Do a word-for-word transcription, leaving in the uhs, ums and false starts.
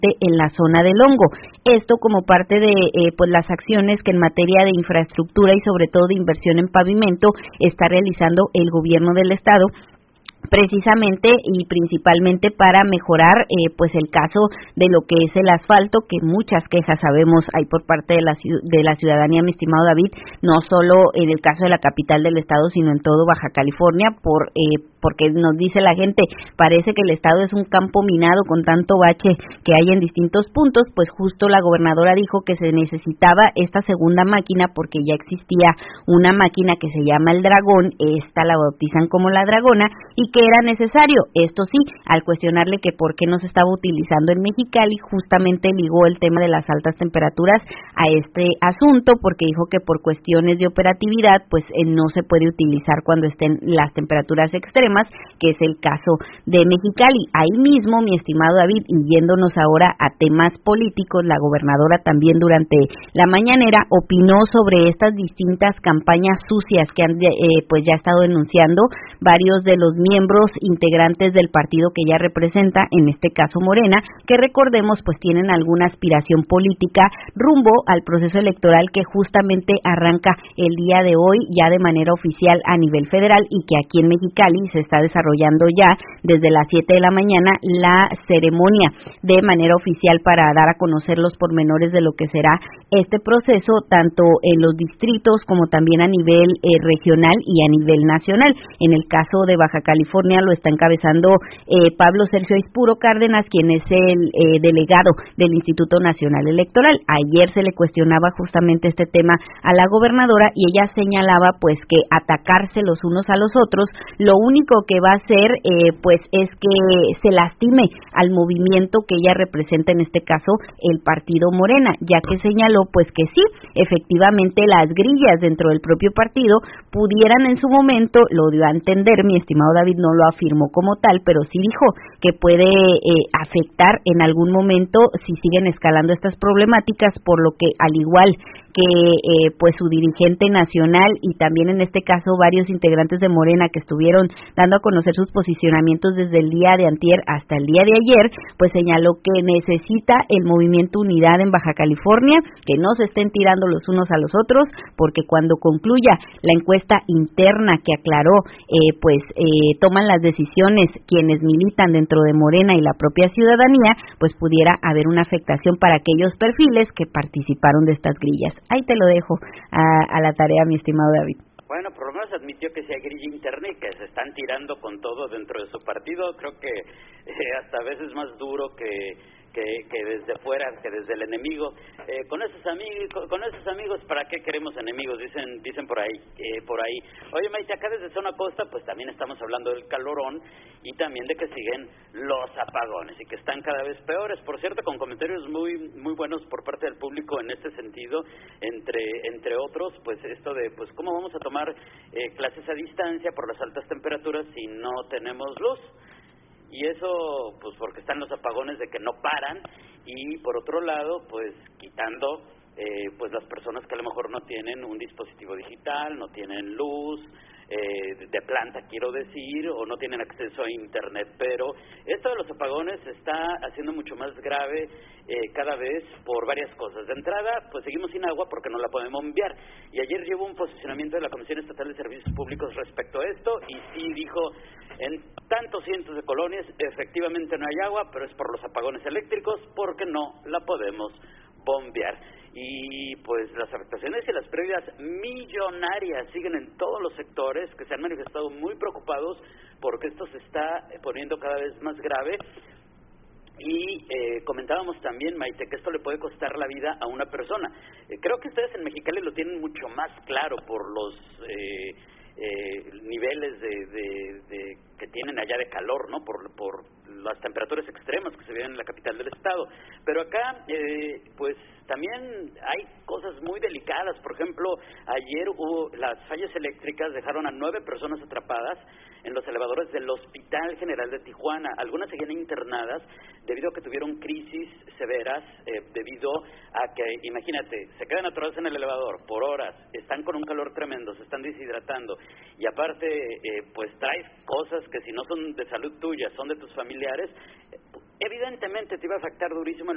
en la zona del Hongo. Esto como parte de eh, pues las acciones que en materia de infraestructura y sobre todo de inversión en pavimento está realizando el gobierno del estado, precisamente y principalmente para mejorar eh, pues el caso de lo que es el asfalto, que muchas quejas sabemos hay por parte de la de la ciudadanía, mi estimado David, no solo en el caso de la capital del estado, sino en todo Baja California, por eh, porque nos dice la gente, parece que el estado es un campo minado con tanto bache que hay en distintos puntos. Pues justo la gobernadora dijo que se necesitaba esta segunda máquina porque ya existía una máquina que se llama el Dragón, esta la bautizan como la Dragona, y que era necesario. Esto sí, al cuestionarle que por qué no se estaba utilizando en Mexicali, justamente ligó el tema de las altas temperaturas a este asunto, porque dijo que por cuestiones de operatividad, pues eh, no se puede utilizar cuando estén las temperaturas extremas, que es el caso de Mexicali. Ahí mismo, mi estimado David, y yéndonos ahora a temas políticos, la gobernadora también durante la mañanera opinó sobre estas distintas campañas sucias que han eh, pues ya estado denunciando varios de los miembros integrantes del partido que ella representa, en este caso Morena, que recordemos pues tienen alguna aspiración política rumbo al proceso electoral que justamente arranca el día de hoy ya de manera oficial a nivel federal, y que aquí en Mexicali se está desarrollando ya desde las siete de la mañana la ceremonia de manera oficial para dar a conocer los pormenores de lo que será este proceso, tanto en los distritos como también a nivel eh, regional y a nivel nacional. En el caso de Baja California lo está encabezando eh, Pablo Sergio Aispuro Cárdenas, quien es el eh, delegado del Instituto Nacional Electoral. Ayer se le cuestionaba justamente este tema a la gobernadora y ella señalaba pues que atacarse los unos a los otros lo único que va a hacer eh, pues es que se lastime al movimiento que ella representa, en este caso el partido Morena, ya que señaló pues que sí, efectivamente las grillas dentro del propio partido pudieran en su momento, lo dio a entender, mi estimado David no lo afirmó como tal, pero sí dijo que puede eh, afectar en algún momento si siguen escalando estas problemáticas, por lo que al igual que eh, pues su dirigente nacional y también en este caso varios integrantes de Morena que estuvieron dando a conocer sus posicionamientos desde el día de antier hasta el día de ayer, pues señaló que necesita el movimiento unidad en Baja California, que no se estén tirando los unos a los otros, porque cuando concluya la encuesta interna que aclaró, eh, pues eh, toman las decisiones quienes militan dentro de Morena y la propia ciudadanía, pues pudiera haber una afectación para aquellos perfiles que participaron de estas grillas. Ahí te lo dejo a, a la tarea, mi estimado David. Bueno, por lo menos admitió que sea grilla interna y que se están tirando con todo dentro de su partido. Creo que eh, hasta a veces más duro que, que que desde fuera, que desde el enemigo. Eh, con esos amigos, con esos amigos, ¿para qué queremos enemigos? Dicen dicen por ahí, eh, por ahí. Oye, Maite, acá desde Zona Costa, pues también estamos hablando del calorón y también de que siguen los apagones y que están cada vez peores. Por cierto, con comentarios muy muy buenos por parte del público en este sentido, entre entre otros, pues esto de, pues cómo vamos a tomar eh, clases a distancia por las altas temperaturas si no tenemos luz. Y eso, pues porque están los apagones de que no paran, y por otro lado, pues quitando eh, pues las personas que a lo mejor no tienen un dispositivo digital, no tienen luz, eh, de planta quiero decir, o no tienen acceso a internet. Pero esto de los apagones se está haciendo mucho más grave eh, cada vez por varias cosas. De entrada, pues seguimos sin agua porque no la podemos enviar, y ayer llevó un posicionamiento de la Comisión Estatal de Servicios Públicos respecto a esto, y sí dijo, en tantos cientos de colonias efectivamente no hay agua, pero es por los apagones eléctricos, porque no la podemos bombear. Y pues las afectaciones y las pérdidas millonarias siguen en todos los sectores, que se han manifestado muy preocupados porque esto se está poniendo cada vez más grave. Y eh, comentábamos también, Maite, que esto le puede costar la vida a una persona. Eh, creo que ustedes en Mexicali lo tienen mucho más claro por los eh, eh, niveles de, de, de que tienen allá de calor, ¿no? Por, por las temperaturas extremas que se viven en la capital del estado. Pero acá, eh, pues también hay cosas muy delicadas. Por ejemplo, ayer hubo las fallas eléctricas, dejaron a nueve personas atrapadas en los elevadores del Hospital General de Tijuana. Algunas seguían internadas debido a que tuvieron crisis severas, eh, debido a que, imagínate, se quedan atorados en el elevador por horas, están con un calor tremendo, se están deshidratando, y aparte, eh, pues traes cosas que si no son de salud tuya, son de tus familiares, evidentemente te iba a afectar durísimo en